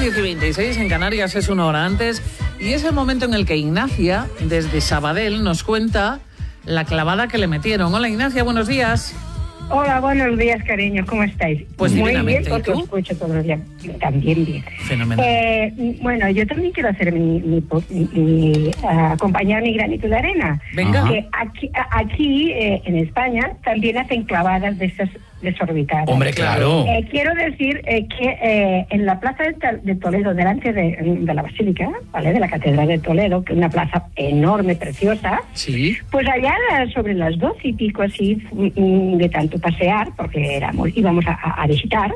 10:26 en Canarias, es una hora antes, y es el momento en el que Ignacia, desde Sabadell, nos cuenta la clavada que le metieron. Hola Ignacia, buenos días. Hola, buenos días, cariño, ¿cómo estáis? Pues muy bien, ¿y porque tú? os escucho todos los días. También bien. Fenomenal. Bueno, yo también quiero hacer acompañar mi granito de arena. Venga. Aquí en España también hacen clavadas de esas desorbitadas. Hombre, claro. Quiero decir que en la plaza de Toledo, delante de la Basílica, ¿vale?, de la Catedral de Toledo, que es una plaza enorme, preciosa, Sí. pues allá sobre las 12 y pico, así, de tanto pasear, porque íbamos a visitar,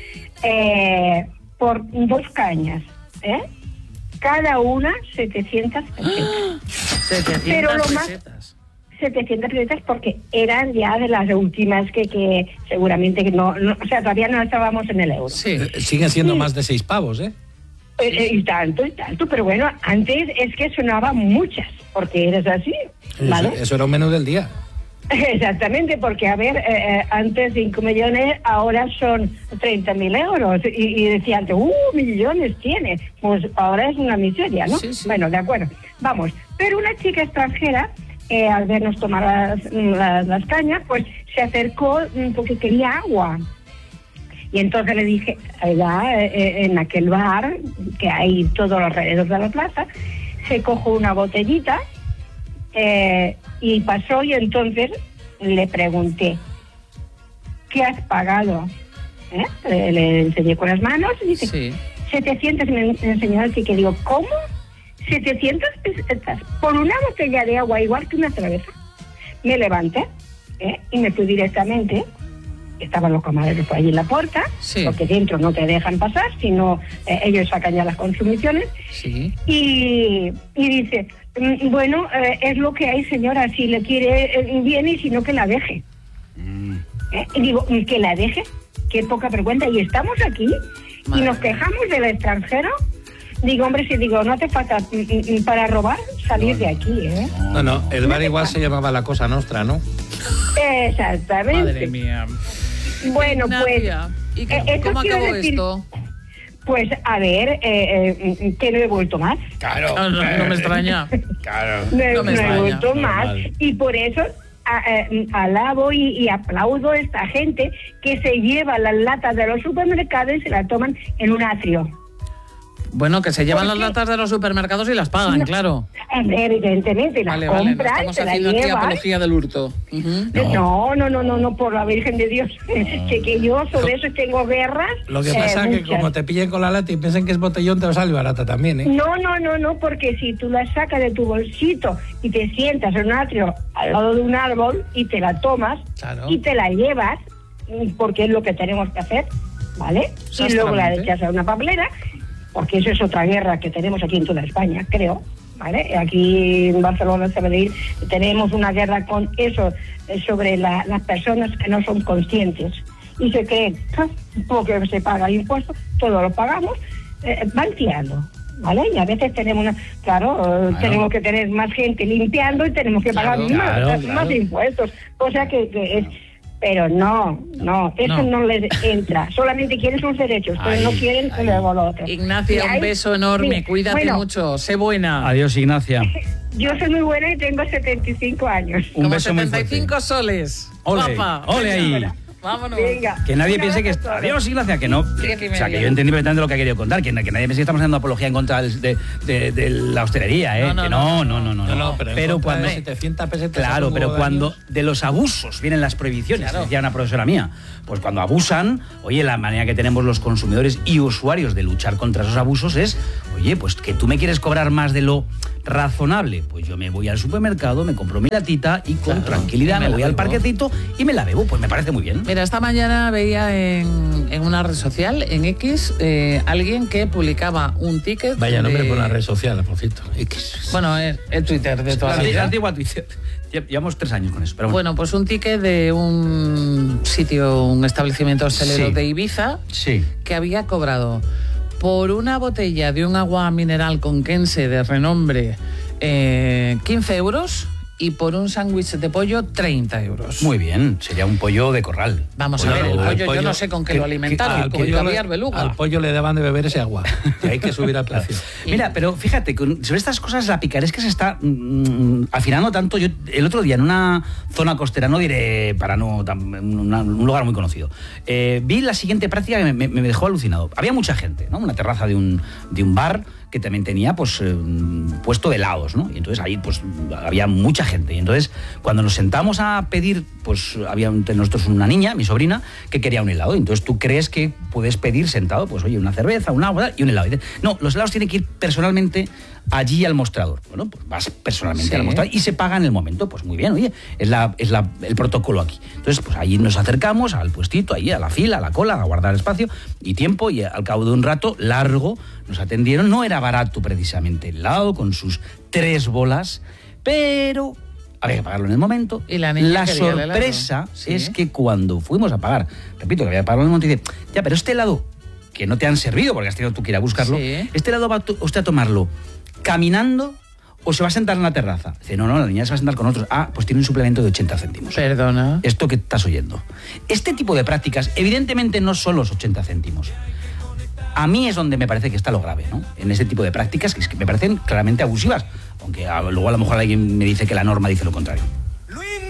por 2 cañas, cada una 700 pesetas. 700 Pero lo más- pesetas. 700 pesetas porque eran ya de las últimas que seguramente que no, o sea, todavía no estábamos en el euro. Sí. Siguen siendo más de 6 pavos, ¿eh? Y tanto, pero bueno, antes es que sonaban muchas, porque eres así, ¿vale? Eso era un menú del día. Exactamente, porque a ver, antes 5 millones, ahora son 30.000 euros, y decía antes, millones tiene, pues ahora es una miseria, ¿no? Sí, sí. Bueno, de acuerdo, vamos, pero una chica extranjera, al vernos tomar las cañas, pues se acercó porque quería agua. Y entonces le dije, allá en aquel bar que hay todo alrededor de la plaza, se cojo una botellita y pasó, y entonces le pregunté, ¿qué has pagado? Le enseñé con las manos y dice, Sí. 700, y me enseñó así, que digo, ¿cómo? 700 pesetas por una botella de agua, igual que una cerveza. Me levanté y me fui directamente. Estaban los camareros por allí en la puerta, Sí. porque dentro no te dejan pasar, sino ellos sacan ya las consumiciones. Sí. Y dice, bueno, es lo que hay, señora, si le quiere bien, y si no, que la deje. Y digo, que la deje, qué poca vergüenza. Y estamos aquí Madre y nos mía. quejamos del extranjero. Digo, hombre, si digo, no te falta para robar, salir de aquí, ¿eh? No, el bar igual se llamaba La Cosa Nostra, ¿no? Exactamente. Madre mía. Bueno, Ignacia, ¿y esto cómo quiero acabó decir- esto? pues a ver, que no he vuelto más. Claro. No me extraña. Claro. No me No he extraña. vuelto más. Normal. Y por eso alabo y aplaudo a esta gente que se lleva las latas de los supermercados y se las toman en un atrio. Bueno, que se llevan las ¿Por qué? latas de los supermercados y las pagan, No. claro. Evidentemente, las Vale, no compran, estamos se las haciendo aquí llevan. apología del hurto. No, por la Virgen de Dios. Que yo sobre eso tengo guerras. Lo que pasa es que muchas. como te pillen con la lata y piensen que es botellón, te va a salir barata también, ¿eh? No, porque si tú la sacas de tu bolsito y te sientas en un atrio al lado de un árbol y te la tomas, Claro. y te la llevas, porque es lo que tenemos que hacer, ¿vale? Y luego la Exactamente. echas a una papelera, porque eso es otra guerra que tenemos aquí en toda España, creo, ¿vale? Aquí en Barcelona, en Sabadell, tenemos una guerra con eso, sobre las personas que no son conscientes y se creen, porque se paga impuestos, todos lo pagamos, van tirando, ¿vale? Y a veces tenemos tenemos que tener más gente limpiando y tenemos que pagar más impuestos, cosa que es... Pero no, eso no les entra. Solamente quieren sus derechos, pero no quieren luego lo otro. Ignacia, un beso enorme, cuídate mucho, sé buena. Adiós, Ignacia. Yo soy muy buena y tengo 75 años. Un Como beso muy fuerte. 75 soles. Ole, Guapa. ole ahí. Venga, vámonos. Venga. Que nadie Un piense que... abrazo a todos. Adiós, Ignacia, que no... Sí, O sea, que yo entendí perfectamente lo que ha querido contar, que nadie piense que estamos haciendo apología en contra de la hostelería, ¿eh? No, Que no. No, pero cuando... 700 pesetas. Claro, son pero como cuando daños. de los abusos vienen las prohibiciones, Claro. decía una profesora mía, pues cuando abusan, oye, la manera que tenemos los consumidores y usuarios de luchar contra esos abusos es, oye, pues que tú me quieres cobrar más de lo razonable, pues yo me voy al supermercado, me compro mi latita y con tranquilidad me voy al parquecito y me la bebo, pues me parece muy bien. Mira, esta mañana veía en una red social, en X, alguien que publicaba un ticket. Vaya nombre de- por una red social, por cierto. X. Bueno, es el Twitter de toda la La vida. antigua Twitter. Llevamos 3 años con eso, pero Bueno, pues un ticket de un sitio, un establecimiento hostelero Sí. de Ibiza, Sí. que había cobrado por una botella de un agua mineral conquense de renombre 15 euros y por un sándwich de pollo 30 euros. Muy bien, sería un pollo de corral. Vamos a ver, el pollo, yo no sé con qué lo alimentaron, con caviar beluga. Al pollo le daban de beber ese agua, que hay que subir al precio. Mira, pero fíjate, sobre estas cosas la picaresca se está afinando tanto. Yo el otro día en una zona costera, no diré para no un lugar muy conocido, vi la siguiente práctica que me dejó alucinado. Había mucha gente, ¿no? Una terraza de un bar que también tenía pues puesto de helados, ¿no? Y entonces ahí pues había mucha gente. Y entonces cuando nos sentamos a pedir, pues había entre nosotros una niña, mi sobrina, que quería un helado. Y entonces tú crees que puedes pedir sentado, pues oye, una cerveza, un agua y un helado. Y dices, no, los helados tienen que ir personalmente allí al mostrador. Bueno, pues vas personalmente al mostrador y se paga en el momento. Pues muy bien, oye, es el protocolo aquí. Entonces, pues allí nos acercamos al puestito, ahí a la fila, a la cola, a guardar espacio y tiempo, y al cabo de un rato largo nos atendieron. No era barato precisamente el helado, con sus 3 bolas, pero había que pagarlo en el momento. Y la sorpresa es que cuando fuimos a pagar, repito que había que pagarlo en el momento, dice, ya, pero este helado que no te han servido porque has tenido tú que ir a buscarlo, este helado va usted a tomarlo caminando o se va a sentar en la terraza. Dice, no, la niña se va a sentar con otros. Ah, pues tiene un suplemento de 80 céntimos. Perdona. Esto que estás oyendo. Este tipo de prácticas, evidentemente, no son los 80 céntimos. A mí es donde me parece que está lo grave, ¿no? En este tipo de prácticas que me parecen claramente abusivas, aunque luego a lo mejor alguien me dice que la norma dice lo contrario.